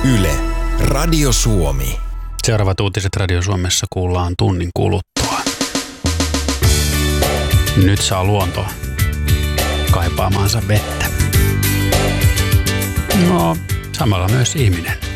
Yle, Radio Suomi. Seuraavat uutiset Radio Suomessa kuullaan tunnin kuluttua. Nyt saa luonto kaipaamaansa vettä. No, samalla myös ihminen.